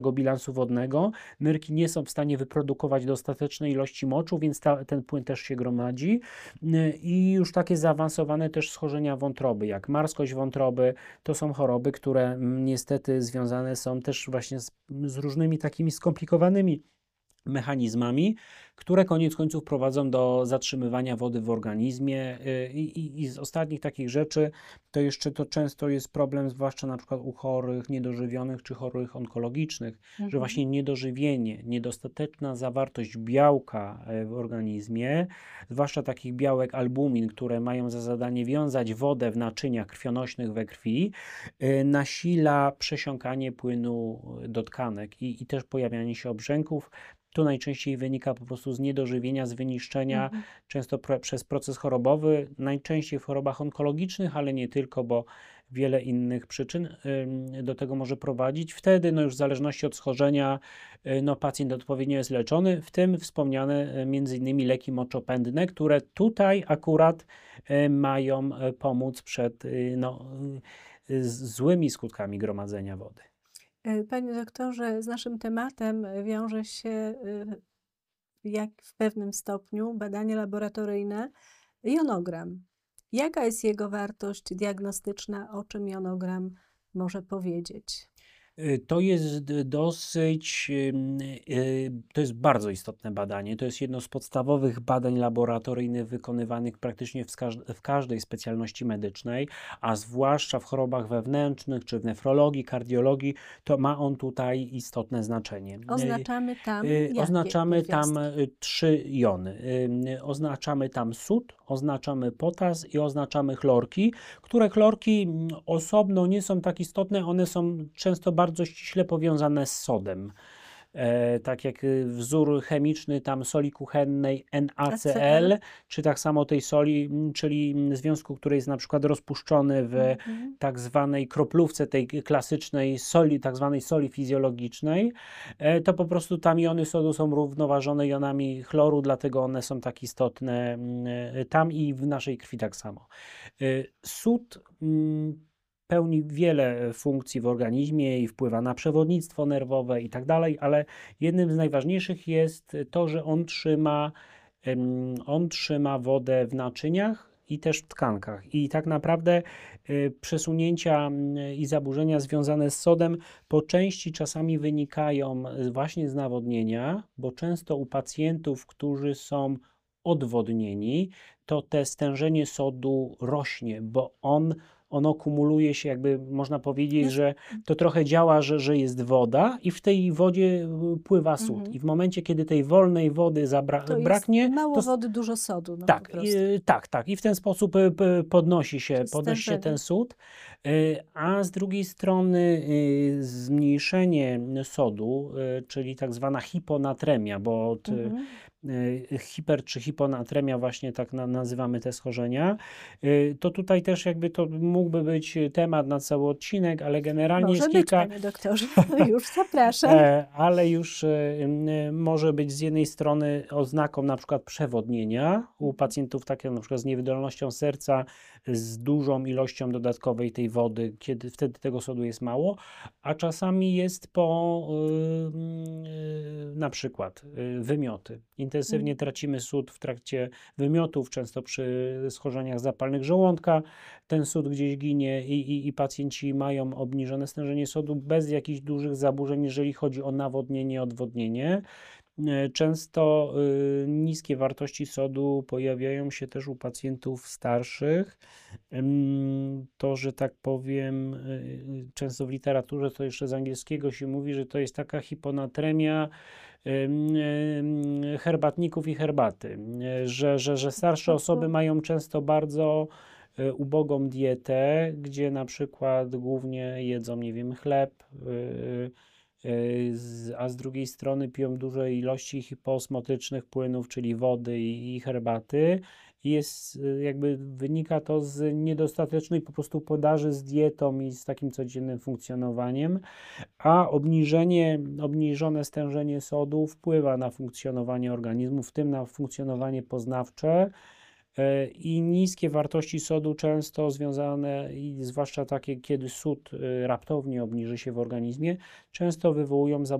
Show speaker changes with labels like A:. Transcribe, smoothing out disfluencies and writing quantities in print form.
A: bilansu wodnego. Nyrki nie są w stanie wyprodukować dostatecznej ilości moczu, więc ten płyn też się gromadzi. I już takie zaawansowane też schorzenia wątroby, jak marskość wątroby, to są choroby, które niestety związane są też właśnie z różnymi takimi skomplikowanymi mechanizmami, które koniec końców prowadzą do zatrzymywania wody w organizmie. I z ostatnich takich rzeczy to jeszcze to często jest problem, zwłaszcza na przykład u chorych niedożywionych czy chorych onkologicznych, że właśnie niedożywienie, niedostateczna zawartość białka w organizmie, zwłaszcza takich białek albumin, które mają za zadanie wiązać wodę w naczyniach krwionośnych we krwi, nasila przesiąkanie płynu do tkanek i też pojawianie się obrzęków. To najczęściej wynika po prostu z niedożywienia, z wyniszczenia, często przez proces chorobowy, najczęściej w chorobach onkologicznych, ale nie tylko, bo wiele innych przyczyn do tego może prowadzić. Wtedy już w zależności od schorzenia pacjent odpowiednio jest leczony, w tym wspomniane m.in. leki moczopędne, które tutaj akurat mają pomóc przed złymi skutkami gromadzenia wody.
B: Panie doktorze, z naszym tematem wiąże się jak w pewnym stopniu badanie laboratoryjne, jonogram. Jaka jest jego wartość diagnostyczna, o czym jonogram może powiedzieć?
A: To jest to jest bardzo istotne badanie. To jest jedno z podstawowych badań laboratoryjnych wykonywanych praktycznie w każdej specjalności medycznej, a zwłaszcza w chorobach wewnętrznych czy w nefrologii, kardiologii, to ma on tutaj istotne znaczenie.
B: Oznaczamy tam
A: Oznaczamy tam 3 jony. Oznaczamy tam sód, oznaczamy potas i oznaczamy chlorki, które chlorki osobno nie są tak istotne, one są często bardzo ściśle powiązane z sodem. Tak jak wzór chemiczny tam soli kuchennej NaCl, czy tak samo tej soli, czyli związku, który jest na przykład rozpuszczony w tak zwanej kroplówce tej klasycznej soli, tak zwanej soli fizjologicznej, to po prostu tam jony sodu są równoważone jonami chloru, dlatego one są tak istotne tam i w naszej krwi tak samo. Sód pełni wiele funkcji w organizmie i wpływa na przewodnictwo nerwowe i tak dalej, ale jednym z najważniejszych jest to, że on trzyma wodę w naczyniach i też w tkankach. I tak naprawdę przesunięcia i zaburzenia związane z sodem po części czasami wynikają właśnie z nawodnienia, bo często u pacjentów, którzy są odwodnieni, to te stężenie sodu rośnie, bo ono kumuluje się, jakby można powiedzieć, że to trochę działa, że jest woda i w tej wodzie pływa sód. I w momencie, kiedy tej wolnej wody braknie...
B: Mało wody, dużo sodu. No
A: tak, tak. I w ten sposób podnosi się ten sód. A z drugiej strony zmniejszenie sodu, czyli tak zwana hiponatremia, bo hiper czy hiponatremia, właśnie tak nazywamy te schorzenia, to tutaj też jakby to mógłby być temat na cały odcinek, ale generalnie
B: może
A: jest
B: kilka... Panie doktorze, już zapraszam.
A: Ale już może być z jednej strony oznaką na przykład przewodnienia u pacjentów takich na przykład z niewydolnością serca, z dużą ilością dodatkowej tej wody, kiedy wtedy tego sodu jest mało, a czasami jest na przykład wymioty. Intensywnie tracimy sód w trakcie wymiotów, często przy schorzeniach zapalnych żołądka. Ten sód gdzieś ginie i pacjenci mają obniżone stężenie sodu bez jakichś dużych zaburzeń, jeżeli chodzi o nawodnienie, odwodnienie. Często niskie wartości sodu pojawiają się też u pacjentów starszych. To, że tak powiem, często w literaturze, to jeszcze z angielskiego się mówi, że to jest taka hiponatremia herbatników i herbaty, że starsze osoby mają często bardzo ubogą dietę, gdzie na przykład głównie jedzą, nie wiem, chleb, a z drugiej strony piją duże ilości hipoosmotycznych płynów, czyli wody i herbaty. Wynika to z niedostatecznej po prostu podaży z dietą i z takim codziennym funkcjonowaniem, a obniżone stężenie sodu wpływa na funkcjonowanie organizmu, w tym na funkcjonowanie poznawcze, I niskie wartości sodu często związane, i zwłaszcza takie, kiedy sód raptownie obniży się w organizmie, często wywołują